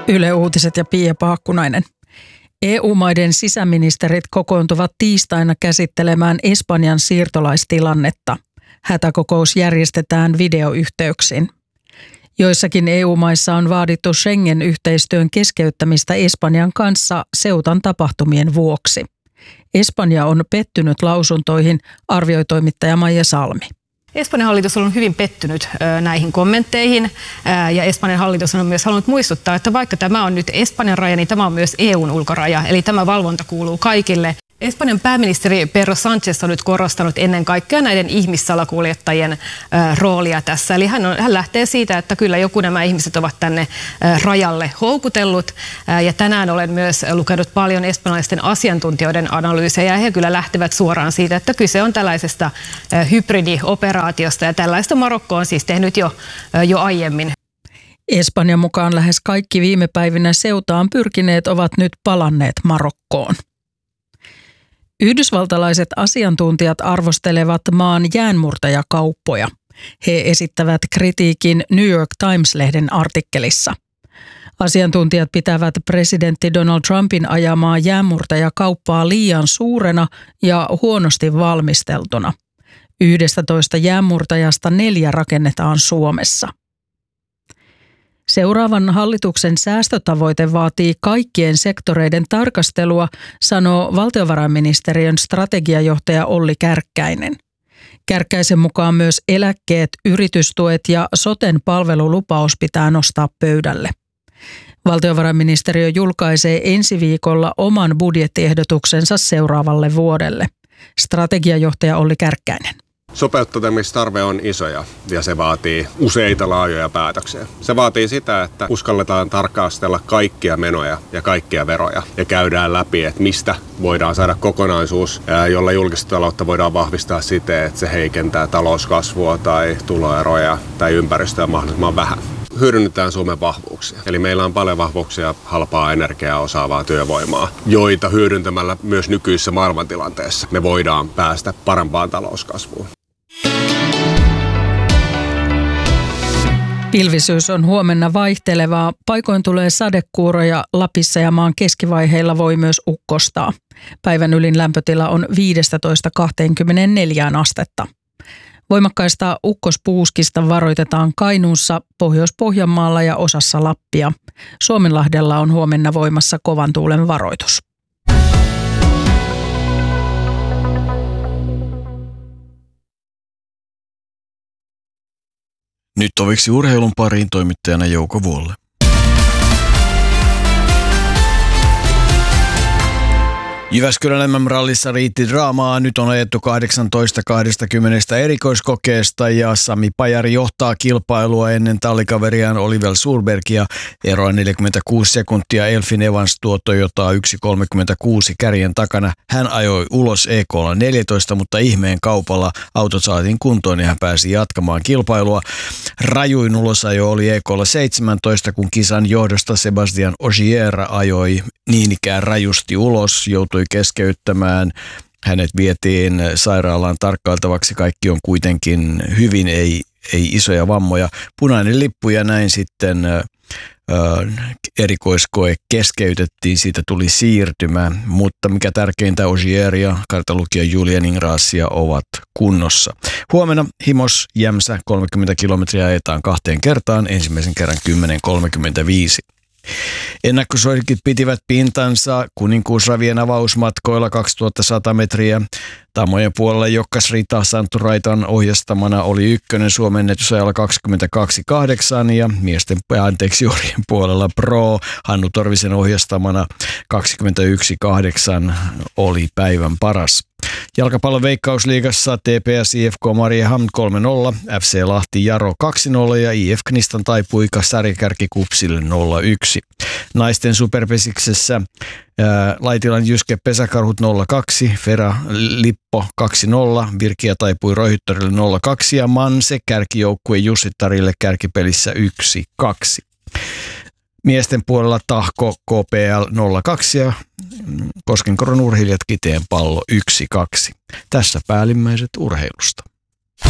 Yle Uutiset ja Pia Paakkunainen. EU-maiden sisäministerit kokoontuvat tiistaina käsittelemään Espanjan siirtolaistilannetta. Hätäkokous järjestetään videoyhteyksin. Joissakin EU-maissa on vaadittu Schengen-yhteistyön keskeyttämistä Espanjan kanssa Ceutan tapahtumien vuoksi. Espanja on pettynyt lausuntoihin, arvioi toimittaja Maija Salmi. Espanjan hallitus on hyvin pettynyt näihin kommentteihin ja Espanjan hallitus on myös halunnut muistuttaa, että vaikka tämä on nyt Espanjan raja, niin tämä on myös EUn ulkoraja, eli tämä valvonta kuuluu kaikille. Espanjan pääministeri Pedro Sánchez on nyt korostanut ennen kaikkea näiden ihmissalakuljettajien roolia tässä. Eli hän lähtee siitä, että kyllä joku nämä ihmiset ovat tänne rajalle houkutellut. Ja tänään olen myös lukenut paljon espanjalaisten asiantuntijoiden analyysejä. Ja he kyllä lähtevät suoraan siitä, että kyse on tällaisesta hybridioperaatiosta. Ja tällaista Marokko on siis tehnyt jo aiemmin. Espanjan mukaan lähes kaikki viime päivinä Ceutaan pyrkineet ovat nyt palanneet Marokkoon. Yhdysvaltalaiset asiantuntijat arvostelevat maan jäänmurtajakauppoja. He esittävät kritiikin New York Times-lehden artikkelissa. Asiantuntijat pitävät presidentti Donald Trumpin ajamaa jäänmurtajakauppaa liian suurena ja huonosti valmisteltuna. 11 jäänmurtajasta 4 rakennetaan Suomessa. Seuraavan hallituksen säästötavoite vaatii kaikkien sektoreiden tarkastelua, sanoo valtiovarainministeriön strategiajohtaja Olli Kärkkäinen. Kärkkäisen mukaan myös eläkkeet, yritystuet ja soten palvelulupaus pitää nostaa pöydälle. Valtiovarainministeriö julkaisee ensi viikolla oman budjettiehdotuksensa seuraavalle vuodelle. Strategiajohtaja Olli Kärkkäinen. Sopeuttamistarve on iso ja se vaatii useita laajoja päätöksiä. Se vaatii sitä, että uskalletaan tarkastella kaikkia menoja ja kaikkia veroja ja käydään läpi, että mistä voidaan saada kokonaisuus, jolla julkista taloutta voidaan vahvistaa siten, että se heikentää talouskasvua tai tuloeroja tai ympäristöä mahdollisimman vähän. Hyödynnetään Suomen vahvuuksia. Eli meillä on paljon vahvuuksia, halpaa energiaa, osaavaa työvoimaa, joita hyödyntämällä myös nykyisessä maailmantilanteessa me voidaan päästä parempaan talouskasvuun. Pilvisyys on huomenna vaihtelevaa. Paikoin tulee sadekuuroja Lapissa ja maan keskivaiheilla voi myös ukkostaa. Päivän ylin lämpötila on 15–24 astetta. Voimakkaista ukkospuuskista varoitetaan Kainuussa, Pohjois-Pohjanmaalla ja osassa Lappia. Suomenlahdella on huomenna voimassa kovan tuulen varoitus. Nyt oviksi urheilun pariin toimittajana Jouko Vuolle. Jyväskylän MM-rallissa riitti draamaa. Nyt on ajettu 18-20 erikoiskokeesta ja Sami Pajari johtaa kilpailua ennen tallikaveriaan Oliver Surbergia. Eroa 46 sekuntia. Elfin Evans tuo Toyotaa 1.36 kärjen takana. Hän ajoi ulos EK:lla 14, mutta ihmeen kaupalla autot saatiin kuntoon ja hän pääsi jatkamaan kilpailua. Rajuin ulosajo oli EK:lla 17, kun kisan johdosta Sebastian Ogier ajoi niin ikään rajusti ulos, joutui keskeyttämään. Hänet vietiin sairaalaan tarkkailtavaksi. Kaikki on kuitenkin hyvin, ei isoja vammoja. Punainen lippu ja näin sitten erikoiskoe keskeytettiin, siitä tuli siirtymä, mutta mikä tärkeintä, Ogier ja kartalukija Julian Ingrassia ovat kunnossa. Huomenna Himos Jämsä 30 kilometriä ajetaan 2 kertaan, ensimmäisen kerran 10.35. Ennakkosuosikit pitivät pintansa Kuninkuusravien avausmatkoilla 2100 metriä. Tamojen puolella jokkasrita Santtu Raitan ohjastamana oli ykkönen Suomen ennätysajalla 22.8 ja orjien puolella Pro Hannu Torvisen ohjastamana 21.8 oli päivän paras. Jalkapallon Veikkausliigassa TPS IFK Mariehamn 3-0, FC Lahti Jaro 2-0 ja IF Knistan taipui sarjakärki Kupsille 0-1. Naisten superpesiksessä Laitilan Jyske Pesäkarhut 0-2, Fera Lippo 2-0, Virkiä taipui Roihittorille 0-2 ja Manse kärkijoukkue Jussittarille kärkipelissä 1-2. Miesten puolella Tahko KPL 0-2 ja Koskenkorvan Urheilijat Kiteen Pallo 1-2. Tässä päällimmäiset urheilusta.